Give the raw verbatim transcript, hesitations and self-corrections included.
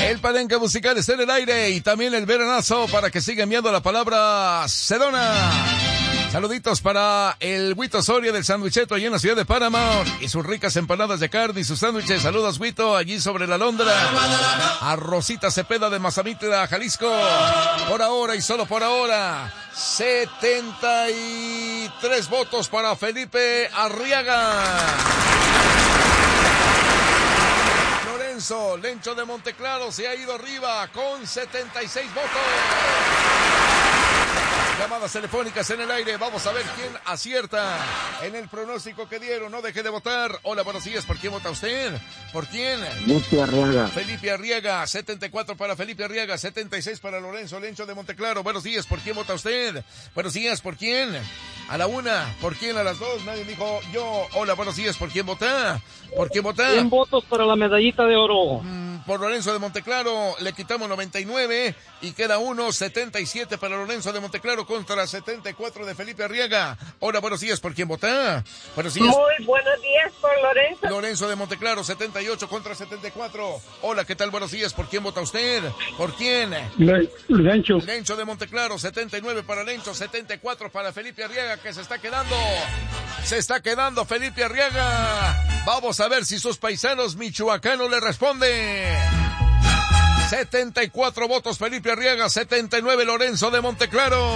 El palenque musical está en el aire y también el veranazo para que siga enviando la palabra Sedona. Saluditos para el Huito Soria del Sandwicheto allí en la ciudad de Paramount y sus ricas empanadas de carne y sus sándwiches. Saludos, Huito, allí sobre la Londra. A Rosita Cepeda de Mazamitla, Jalisco. Por ahora y solo por ahora, setenta y tres votos para Felipe Arriaga. Lorenzo Lencho de Monteclaro se ha ido arriba con setenta y seis votos. Llamadas telefónicas en el aire. Vamos a ver quién acierta en el pronóstico que dieron. No deje de votar. Hola, buenos días. ¿Por quién vota usted? ¿Por quién? Felipe Arriaga. Felipe Arriaga. setenta y cuatro para Felipe Arriaga. setenta y seis para Lorenzo Lencho de Monteclaro. Buenos días. ¿Por quién vota usted? Buenos días. ¿Por quién? A la una. ¿Por quién? A las dos. Nadie dijo yo. Hola, buenos días. ¿Por quién vota? ¿Por quién vota? cien votos para la medallita de oro. Mm, por Lorenzo de Monteclaro le quitamos noventa y nueve y queda uno. setenta y siete para Lorenzo de Monteclaro contra setenta y cuatro de Felipe Arriaga. Hola, buenos días. ¿Por quién vota? Buenos días. Muy buenos días por Lorenzo. Lorenzo de Monteclaro, setenta y ocho contra setenta y cuatro. Hola, ¿qué tal? Buenos días. ¿Por quién vota usted? ¿Por quién? Le- Lencho. Lencho de Monteclaro, setenta y nueve para Lencho, setenta y cuatro para Felipe Arriaga, que se está quedando. Se está quedando Felipe Arriaga. Vamos a ver si sus paisanos michoacanos le responden. setenta y cuatro votos Felipe Arriaga, setenta y nueve Lorenzo de Monteclaro.